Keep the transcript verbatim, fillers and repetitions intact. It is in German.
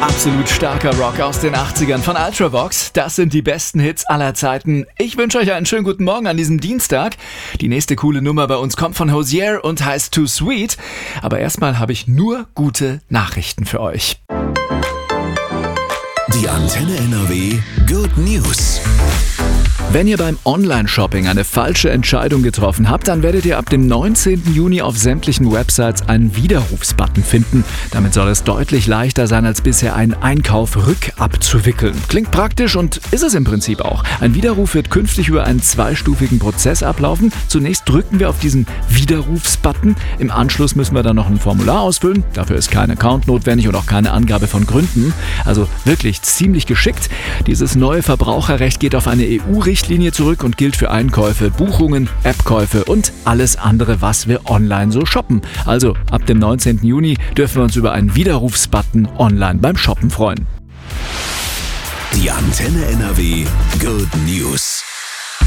Absolut starker Rock aus den achtzigern von Ultravox. Das sind die besten Hits aller Zeiten. Ich wünsche euch einen schönen guten Morgen an diesem Dienstag. Die nächste coole Nummer bei uns kommt von Hozier und heißt Too Sweet. Aber erstmal habe ich nur gute Nachrichten für euch. Die Antenne N R W Good News. Wenn ihr beim Online-Shopping eine falsche Entscheidung getroffen habt, dann werdet ihr ab dem neunzehnten Juni auf sämtlichen Websites einen Widerrufsbutton finden. Damit soll es deutlich leichter sein, als bisher einen Einkauf rückabzuwickeln. Klingt praktisch und ist es im Prinzip auch. Ein Widerruf wird künftig über einen zweistufigen Prozess ablaufen. Zunächst drücken wir auf diesen Widerrufsbutton. Im Anschluss müssen wir dann noch ein Formular ausfüllen. Dafür ist kein Account notwendig und auch keine Angabe von Gründen. Also wirklich ziemlich geschickt. Dieses neue Verbraucherrecht geht auf eine E U-Richtlinie zurück und gilt für Einkäufe, Buchungen, App-Käufe und alles andere, was wir online so shoppen. Also ab dem neunzehnten Juni dürfen wir uns über einen Widerrufsbutton online beim Shoppen freuen. Die Antenne N R W Good News.